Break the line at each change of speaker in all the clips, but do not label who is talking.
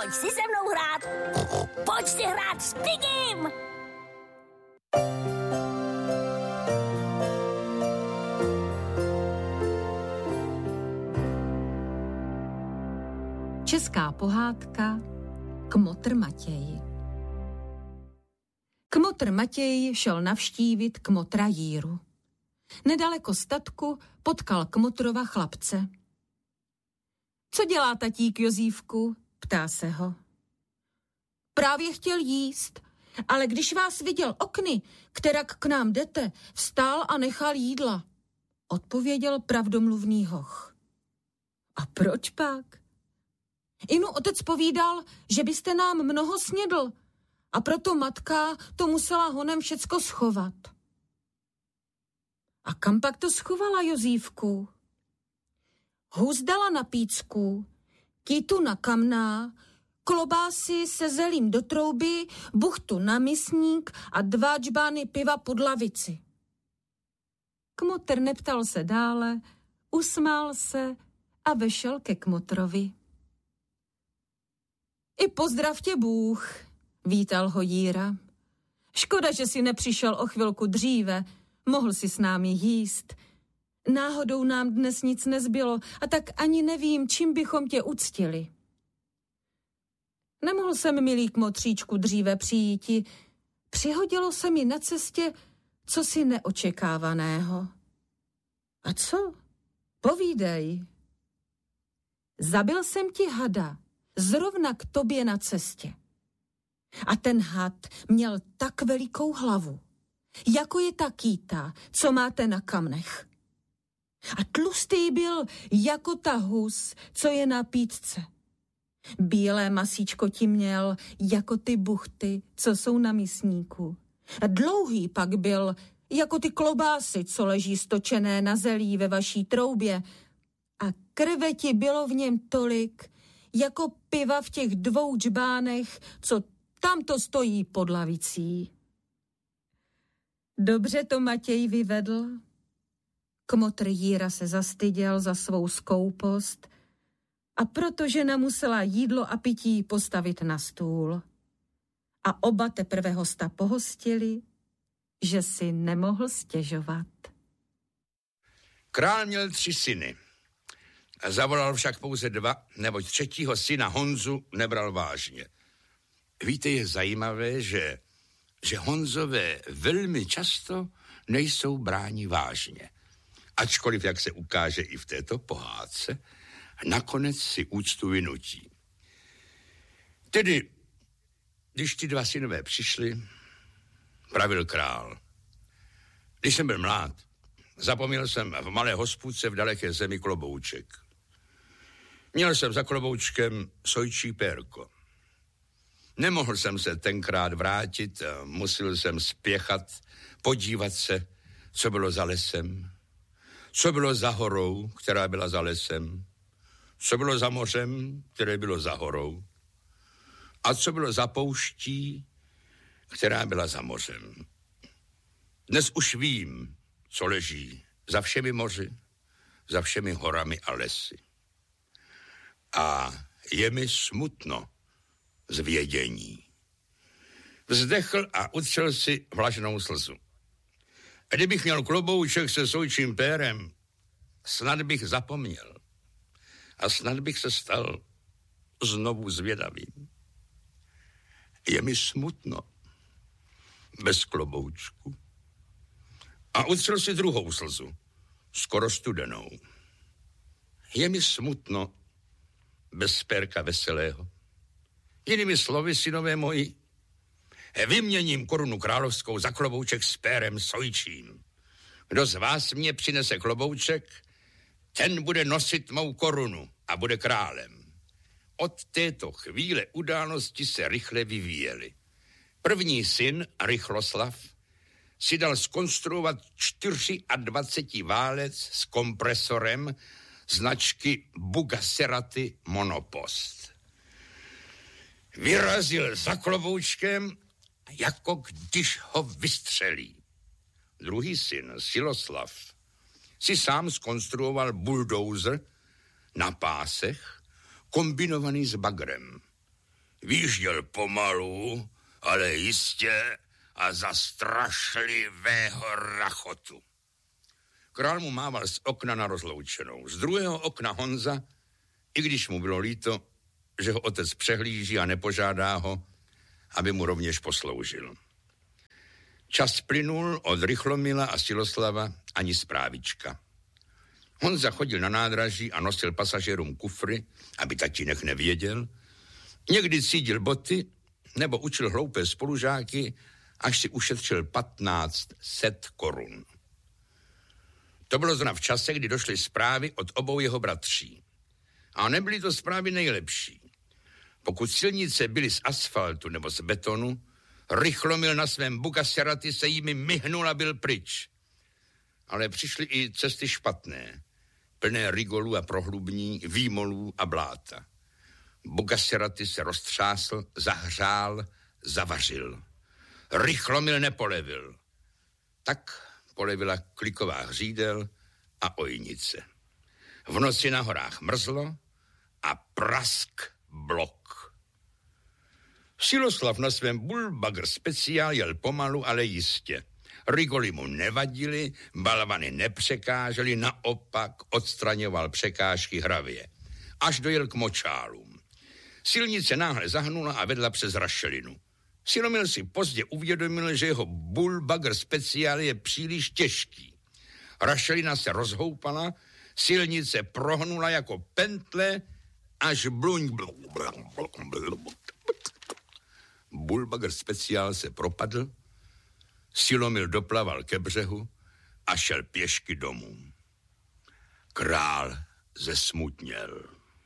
Pojď si se mnou hrát. Pojď si hrát s Pigim.
Česká pohádka Kmotr Matěj. Kmotr Matěj šel navštívit kmotra Jíru. Nedaleko statku potkal kmotrova chlapce. Co dělá tatík Jozífku? Ptá se ho. Právě chtěl jíst, ale když vás viděl okny, kterak k nám jdete, vstál a nechal jídla, odpověděl pravdomluvný hoch. A proč pak? Inu otec povídal, že byste nám mnoho snědl a proto matka to musela honem všecko schovat. A kam pak to schovala Jozífku? Hus dala na pícku, kytu na kamná, klobásy se zelím do trouby, buchtu na misník a 2 džbány piva pod lavici. Kmotr neptal se dále, usmál se a vešel ke kmotrovi. I pozdrav tě Bůh, vítal ho Jíra. Škoda, že si nepřišel o chvilku dříve, mohl si s námi jíst. Náhodou nám dnes nic nezbylo a tak ani nevím, čím bychom tě uctili. Nemohl jsem, milý kmotříčku, dříve přijíti. Přihodilo se mi na cestě cosi neočekávaného. A co? Povídej. Zabil jsem ti hada, zrovna k tobě na cestě. A ten had měl tak velikou hlavu, jako je ta kýta, co máte na kamnech. A tlustý byl jako ta hus, co je na pítce. Bílé masíčko ti měl jako ty buchty, co jsou na misníku. A dlouhý pak byl jako ty klobásy, co leží stočené na zelí ve vaší troubě. A krve ti bylo v něm tolik, jako piva v těch 2 džbánech, co tamto stojí pod lavicí. Dobře to Matěj vyvedl. Kmotr Jíra se zastyděl za svou skoupost a proto žena musela jídlo a pití postavit na stůl. A oba teprve hosta pohostili, že si nemohl stěžovat.
Král měl 3 syny. Zavolal však pouze 2, neboť 3. syna Honzu nebral vážně. Víte, je zajímavé, že Honzové velmi často nejsou bráni vážně. Ačkoliv, jak se ukáže i v této pohádce, nakonec si úctu vynutí. Tedy, když ti 2 synové přišli, pravil král. Když jsem byl mlád, zapomněl jsem v malé hospůdce v daleké zemi klobouček. Měl jsem za kloboučkem sojčí pérko. Nemohl jsem se tenkrát vrátit, musel jsem spěchat, podívat se, co bylo za lesem, co bylo za horou, která byla za lesem, co bylo za mořem, které bylo za horou, a co bylo za pouští, která byla za mořem. Dnes už vím, co leží za všemi moři, za všemi horami a lesy. A je mi smutno z vědění. Vzdechl a utřel si vlažnou slzu. A kdybych měl klobouček se sojčím pérem, snad bych zapomněl. A snad bych se stal znovu zvědavým. Je mi smutno bez kloboučku. A utřel si druhou slzu, skoro studenou. Je mi smutno bez pérka veselého. Jinými slovy, synové moji, vyměním korunu královskou za klobouček s pérem sojčím. Kdo z vás mě přinese klobouček, ten bude nosit mou korunu a bude králem. Od této chvíle události se rychle vyvíjely. První syn, Rychloslav, si dal zkonstruovat 24 válec s kompresorem značky Bugaseraty Monopost. Vyrazil za kloboučkem, jako když ho vystřelí. Druhý syn, Siloslav, si sám zkonstruoval bulldozer na pásech, kombinovaný s bagrem. Výjížděl pomalu, ale jistě a za strašlivého rachotu. Král mu mával z okna na rozloučenou. Z druhého okna Honza, i když mu bylo líto, že ho otec přehlíží a nepožádá ho, aby mu rovněž posloužil. Čas plynul od Rychlomila a Siloslava ani zprávička. Honza chodil na nádraží a nosil pasažérům kufry, aby tatínek nevěděl. Někdy cídil boty nebo učil hloupé spolužáky, až si ušetřil 1500 korun. To bylo zrovna v čase, kdy došly zprávy od obou jeho bratří. A nebyly to zprávy nejlepší. Pokud silnice byly z asfaltu nebo z betonu, Rychlomil na svém Bugasserati se jimi myhnul a byl pryč. Ale přišly i cesty špatné, plné rigolů a prohlubní, výmolů a bláta. Bugasserati se roztřásl, zahřál, zavařil. Rychlomil nepolevil. Tak polevila kliková hřídel a ojnice. V noci na horách mrzlo a prask blok. Siloslav na svém Bullbagger speciál jel pomalu, ale jistě. Rigoly mu nevadily, balvany nepřekážely, naopak odstraňoval překážky hravě. Až dojel k močálům. Silnice náhle zahnula a vedla přes rašelinu. Silomil si pozdě uvědomil, že jeho Bullbagger speciál je příliš těžký. Rašelina se rozhoupala, silnice prohnula jako pentle, až bluň. Bullbagger speciál se propadl, Silomil doplaval ke břehu a šel pěšky domů. Král zesmutněl.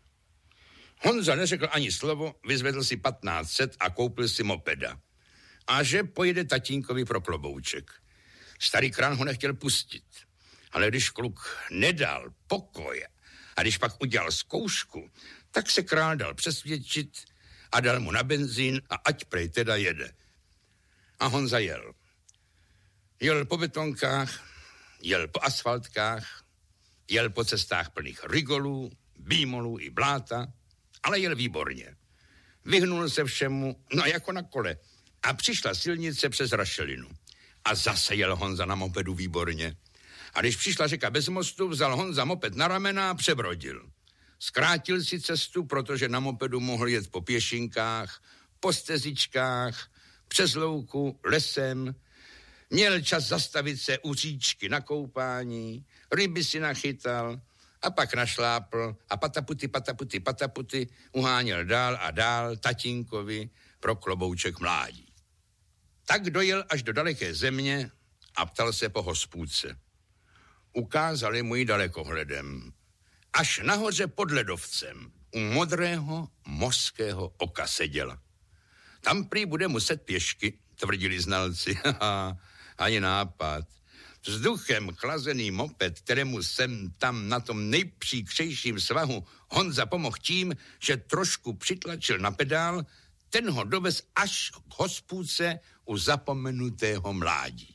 Honza neřekl ani slovo, vyzvedl si 1500 a koupil si mopeda. A že pojede tatínkovi pro klobouček. Starý král ho nechtěl pustit. Ale když kluk nedal pokoj a když pak udělal zkoušku, tak se král dal přesvědčit a dal mu na benzín a ať prej teda jede. A Honza jel. Jel po betonkách, jel po asfaltkách, jel po cestách plných rigolů, bímolů i bláta, ale jel výborně. Vyhnul se všemu, no jako na kole. A přišla silnice přes rašelinu. A zase jel Honza na mopedu výborně. A když přišla řeka bez mostu, vzal Honza moped na ramena a přebrodil. Zkrátil si cestu, protože na mopedu mohl jet po pěšinkách, po stezičkách, přes louku, lesem. Měl čas zastavit se u říčky na koupání, ryby si nachytal a pak našlápl a pataputy uháněl dál a dál tatínkovi pro klobouček mládí. Tak dojel až do daleké země a ptal se po hospůdce. Ukázali mu ji dalekohledem. Až nahoře pod ledovcem u modrého mořského oka seděla. Tam prý bude muset pěšky, tvrdili znalci. Ani nápad. Vzduchem chlazený moped, kterému jsem tam na tom nejpříkřejším svahu Honza pomohl tím, že trošku přitlačil na pedál, ten ho dovez až k hospůdce u zapomenutého mládí.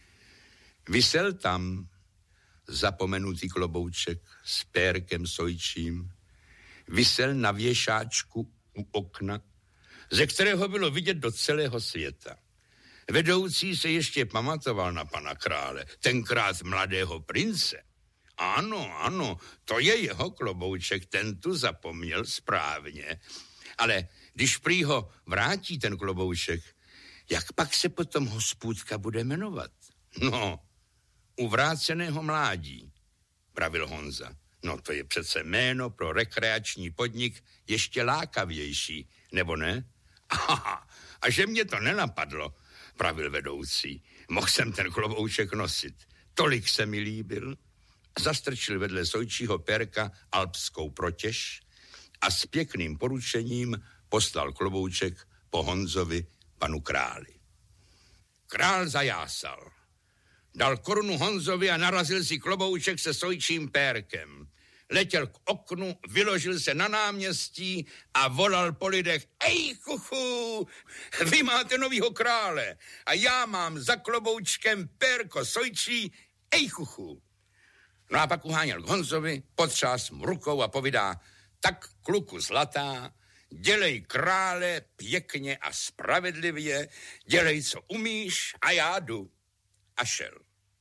Visel tam zapomenutý klobouček s pérkem sojčím. Visel na věšáčku u okna, ze kterého bylo vidět do celého světa. Vedoucí se ještě pamatoval na pana krále, tenkrát mladého prince. Ano, to je jeho klobouček, ten tu zapomněl správně. Ale když prý ho vrátí ten klobouček, jak pak se potom hospůdka bude jmenovat? No, u vráceného mládí, pravil Honza. No to je přece jméno pro rekreační podnik ještě lákavější, nebo ne? Aha, a že mě to nenapadlo, pravil vedoucí. Mohl jsem ten klobouček nosit. Tolik se mi líbil. Zastrčil vedle sojčího pérka alpskou protěž a s pěkným poručením poslal klobouček po Honzovi panu králi. Král zajásal. Dal korunu Honzovi a narazil si klobouček se sojčím pérkem. Letěl k oknu, vyložil se na náměstí a volal po lidech: Ej, chuchu, vy máte novýho krále a já mám za kloboučkem pérko sojčí, ej, chuchu. No a pak uháněl k Honzovi, potřás mu rukou a povídá: Tak, kluku zlatá, dělej krále pěkně a spravedlivě, dělej, co umíš a já jdu. A šel.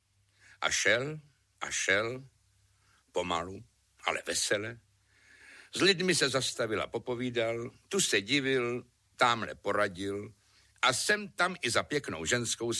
A šel, pomalu, ale vesele. S lidmi se zastavil a popovídal, tu se divil, támhle poradil a sem tam i za pěknou ženskou